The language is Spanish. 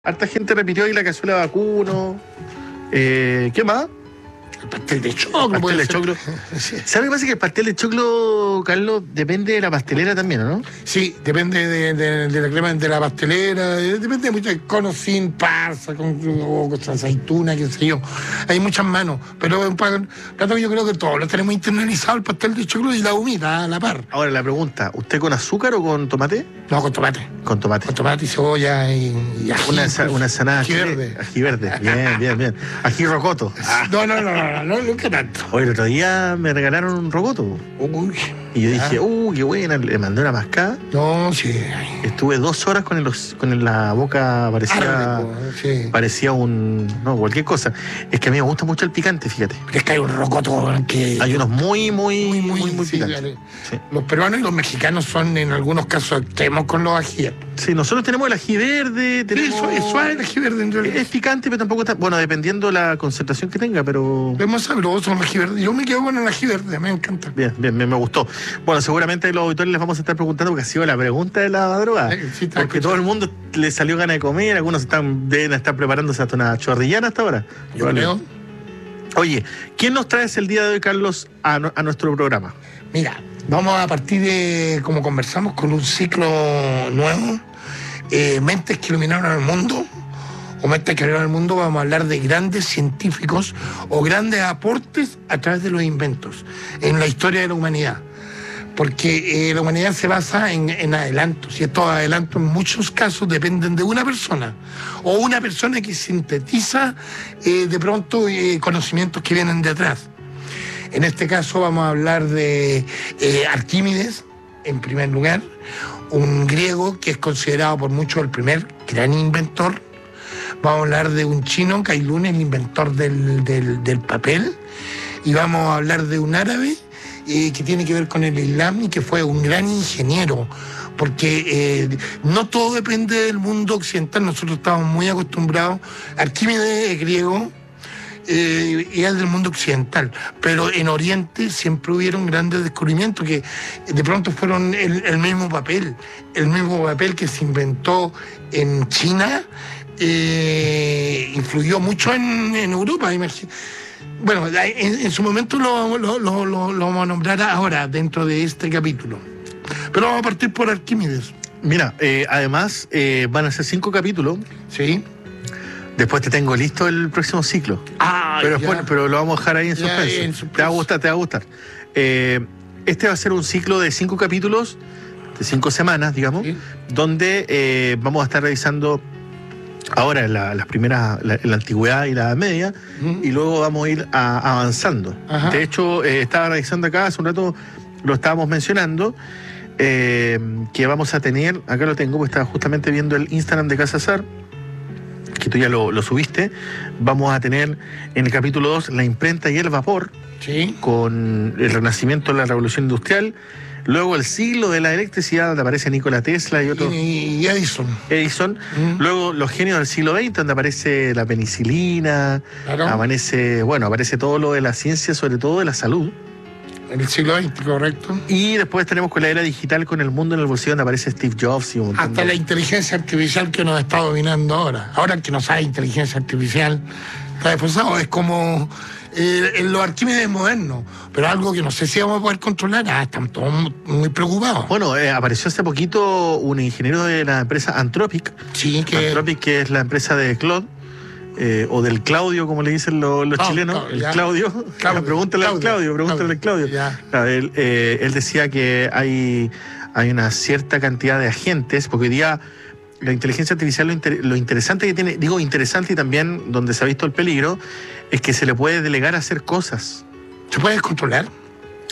Harta gente repitió ahí la cazuela de vacuno. ¿Qué más? El pastel de choclo. El pastel de choclo. Sí. ¿Sabes qué pasa? Que el pastel de choclo, Carlos, depende de la pastelera también, ¿no? Sí, depende de la crema de la pastelera, depende de muchas, con sin pasa, con aceituna, qué sé yo. Hay muchas manos, pero es un plato que yo creo que todos lo tenemos internalizado, el pastel de choclo y la humita a la par. Ahora la pregunta, ¿usted con azúcar o con tomate? No, con tomate. Con tomate. Con tomate y cebolla y ají. Una ensalada ají verde. Ají verde, bien. Ají rocoto. No, nunca tanto. Hoy el otro día me regalaron un rocoto. Uy. Y yo dije, qué buena, le mandé una mascada. No, sí. Estuve 2 horas con la boca sí. parecía cualquier cosa. Es que a mí me gusta mucho el picante, fíjate. Es que hay un rocoto que... Hay unos muy sí, picantes. Sí. Los peruanos y los mexicanos son en algunos casos extremos con los ajíes. Sí, nosotros tenemos el ají verde. Eso es suave el ají verde en realidad. Es picante, pero tampoco está... Bueno, dependiendo la concentración que tenga, pero... Es más sabroso el ají verde. Yo me quedo con el ají verde, me encanta. Bien, me gustó. Bueno, seguramente los auditores les vamos a estar preguntando, porque ha sido la pregunta de la madrugada. Sí, porque todo el mundo le salió ganas de comer, algunos deben estar preparándose hasta una chorrillana hasta ahora. Yo creo. Oye, ¿quién nos traes el día de hoy, Carlos, a nuestro programa? Mira, vamos a partir de, como conversamos, con un ciclo nuevo, Mentes que iluminaron al mundo, o Mentes que iluminaron al mundo. Vamos a hablar de grandes científicos o grandes aportes a través de los inventos en la historia de la humanidad. Porque la humanidad se basa en adelantos, y estos adelantos en muchos casos dependen de una persona, o una persona que sintetiza de pronto conocimientos que vienen detrás. En este caso vamos a hablar de Arquímedes, en primer lugar, un griego que es considerado por muchos el primer gran inventor. Vamos a hablar de un chino, Kai Lun, el inventor del papel, y vamos a hablar de un árabe que tiene que ver con el Islam y que fue un gran ingeniero, porque no todo depende del mundo occidental. Nosotros estamos muy acostumbrados. Arquímedes es griego y es del mundo occidental, pero en Oriente siempre hubieron grandes descubrimientos que de pronto fueron el mismo papel que se inventó en China, influyó mucho en Europa, imagínate. Bueno, en su momento lo vamos a nombrar ahora dentro de este capítulo. Pero vamos a partir por Arquímedes. Mira, además van a ser 5 capítulos. Sí. Después te tengo listo el próximo ciclo. Pero lo vamos a dejar ahí en suspenso. Te va a gustar. Este va a ser un ciclo de 5 capítulos, de 5 semanas, digamos, sí, donde vamos a estar revisando ahora las primeras, la antigüedad y la Edad Media, y luego vamos a ir avanzando. Ajá. De hecho, estaba revisando acá, hace un rato lo estábamos mencionando, que vamos a tener, acá lo tengo, porque estaba justamente viendo el Instagram de Casa Azar, que tú ya lo subiste. Vamos a tener en el capítulo 2 la imprenta y el vapor, sí, con el renacimiento de la revolución industrial. Luego el siglo de la electricidad, donde aparece Nikola Tesla y otros. Y Edison. Luego los genios del siglo XX, donde aparece la penicilina. Claro. Aparece todo lo de la ciencia, sobre todo de la salud. En el siglo XX, correcto. Y después tenemos con la era digital, con el mundo en el bolsillo, donde aparece Steve Jobs y un montón hasta la inteligencia artificial que nos está dominando ahora. Ahora que no sabe inteligencia artificial, está desfasado. Es como los Arquímedes modernos, pero algo que no sé si vamos a poder controlar. Están todos muy preocupados. Bueno, apareció hace poquito un ingeniero de la empresa Anthropic. Sí, Anthropic, que es la empresa de Claude. O del Claudio, como le dicen los chilenos, el Claudio. Pregúntale al Claudio. Él decía que hay una cierta cantidad de agentes, porque hoy día la inteligencia artificial, lo interesante que tiene, digo interesante y también donde se ha visto el peligro, es que se le puede delegar a hacer cosas. ¿Se puede controlar?